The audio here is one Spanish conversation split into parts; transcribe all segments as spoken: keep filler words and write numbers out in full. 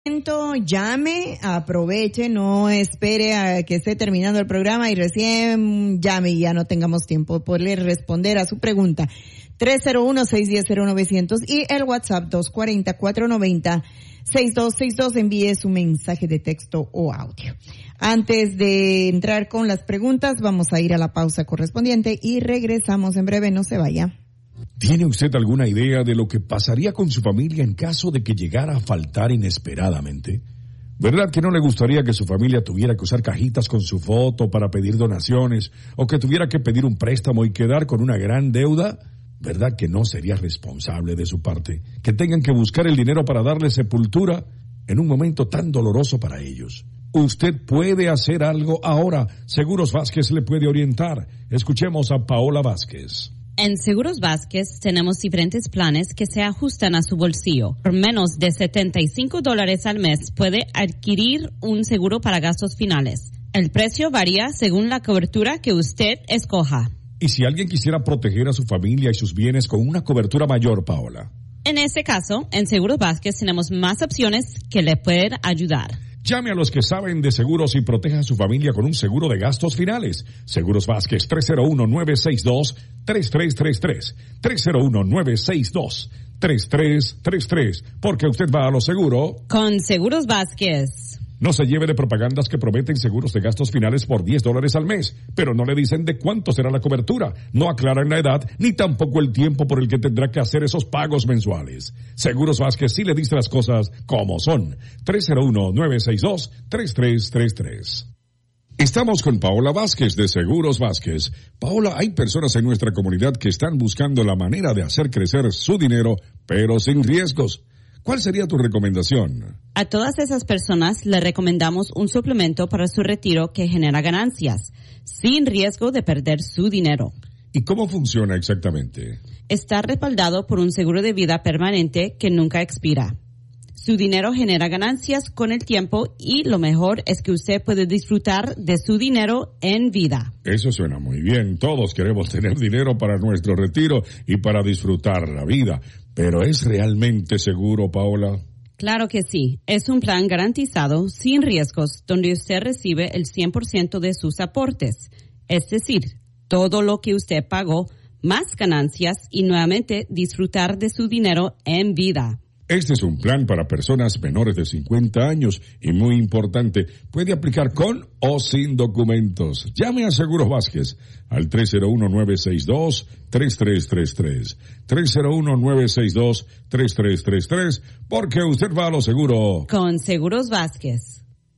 Llame, aproveche, no espere a que esté terminando el programa y recién llame y ya no tengamos tiempo de poderle responder a su pregunta. tres cero uno, seis uno cero, nueve cero cero y el WhatsApp dos cuatro cero, cuatro nueve cero, seis dos seis dos. Envíe su mensaje de texto o audio. Antes de entrar con las preguntas, vamos a ir a la pausa correspondiente y regresamos en breve. No se vaya. ¿Tiene usted alguna idea de lo que pasaría con su familia en caso de que llegara a faltar inesperadamente? ¿Verdad que no le gustaría que su familia tuviera que usar cajitas con su foto para pedir donaciones o que tuviera que pedir un préstamo y quedar con una gran deuda? ¿Verdad que no sería responsable de su parte que tengan que buscar el dinero para darle sepultura en un momento tan doloroso para ellos? Usted puede hacer algo ahora. Seguros Vázquez le puede orientar. Escuchemos a Paola Vázquez. En Seguros Vázquez tenemos diferentes planes que se ajustan a su bolsillo. Por menos de setenta y cinco dólares al mes puede adquirir un seguro para gastos finales. El precio varía según la cobertura que usted escoja. ¿Y si alguien quisiera proteger a su familia y sus bienes con una cobertura mayor, Paola? En este caso, en Seguros Vázquez tenemos más opciones que le pueden ayudar. Llame a los que saben de seguros y proteja a su familia con un seguro de gastos finales. Seguros Vázquez, tres cero uno, nueve seis dos, tres tres tres tres. tres cero uno, nueve seis dos, tres tres tres tres. Porque usted va a lo seguro. Con Seguros Vázquez. No se lleve de propagandas que prometen seguros de gastos finales por diez dólares al mes, pero no le dicen de cuánto será la cobertura, no aclaran la edad, ni tampoco el tiempo por el que tendrá que hacer esos pagos mensuales. Seguros Vázquez sí le dice las cosas como son. tres cero uno, nueve seis dos, tres tres tres tres. Estamos con Paola Vázquez de Seguros Vázquez. Paola, hay personas en nuestra comunidad que están buscando la manera de hacer crecer su dinero, pero sin riesgos. ¿Cuál sería tu recomendación? A todas esas personas le recomendamos un suplemento para su retiro que genera ganancias, sin riesgo de perder su dinero. ¿Y cómo funciona exactamente? Está respaldado por un seguro de vida permanente que nunca expira. Su dinero genera ganancias con el tiempo y lo mejor es que usted puede disfrutar de su dinero en vida. Eso suena muy bien. Todos queremos tener dinero para nuestro retiro y para disfrutar la vida. ¿Pero es realmente seguro, Paola? Claro que sí. Es un plan garantizado, sin riesgos, donde usted recibe el cien por ciento de sus aportes. Es decir, todo lo que usted pagó, más ganancias y nuevamente disfrutar de su dinero en vida. Este es un plan para personas menores de cincuenta años y muy importante, puede aplicar con o sin documentos. Llame a Seguros Vázquez al tres cero uno, nueve seis dos, tres tres tres tres. tres cero uno, nueve seis dos, tres tres tres tres, porque usted va a lo seguro. Con Seguros Vázquez.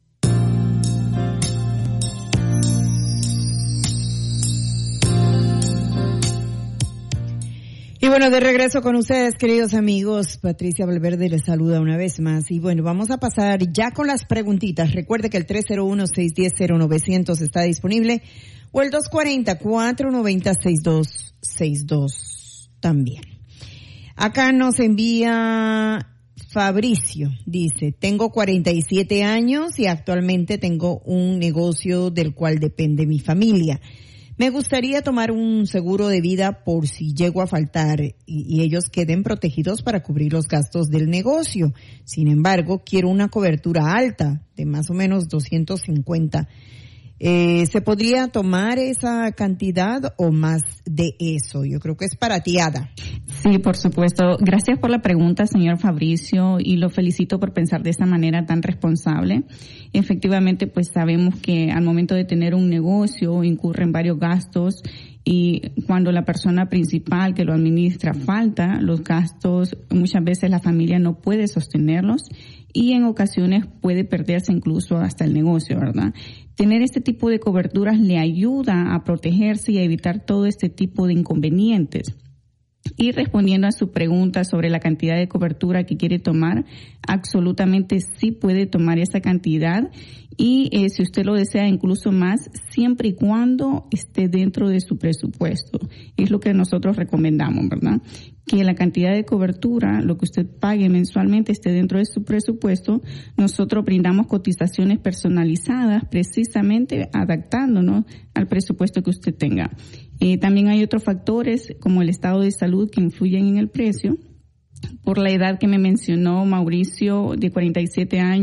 Y bueno, de regreso con ustedes, queridos amigos, Patricia Valverde les saluda una vez más. Y bueno, vamos a pasar ya con las preguntitas. Recuerde que el tres cero uno, seis uno cero, nueve cero cero está disponible, o el dos cuatro cero, cuatro nueve cero, seis dos seis dos también. Acá nos envía Fabricio, dice, tengo cuarenta y siete años y actualmente tengo un negocio del cual depende mi familia. Me gustaría tomar un seguro de vida por si llego a faltar y, y ellos queden protegidos para cubrir los gastos del negocio. Sin embargo, quiero una cobertura alta de más o menos doscientos cincuenta. Eh, ¿Se podría tomar esa cantidad o más de eso? Yo creo que es para ti, Ada. Sí, por supuesto. Gracias por la pregunta, señor Fabricio, y lo felicito por pensar de esa manera tan responsable. Efectivamente, pues sabemos que al momento de tener un negocio incurren varios gastos y cuando la persona principal que lo administra falta, los gastos muchas veces la familia no puede sostenerlos y en ocasiones puede perderse incluso hasta el negocio, ¿verdad? Tener este tipo de coberturas le ayuda a protegerse y a evitar todo este tipo de inconvenientes. Y respondiendo a su pregunta sobre la cantidad de cobertura que quiere tomar, absolutamente sí puede tomar esa cantidad y eh, si usted lo desea incluso más, siempre y cuando esté dentro de su presupuesto. Es lo que nosotros recomendamos, ¿verdad? Que la cantidad de cobertura, lo que usted pague mensualmente, esté dentro de su presupuesto. Nosotros brindamos cotizaciones personalizadas precisamente adaptándonos al presupuesto que usted tenga. Eh, también hay otros factores como el estado de salud que influyen en el precio. por la edad que me mencionó Mauricio, de cuarenta y siete años.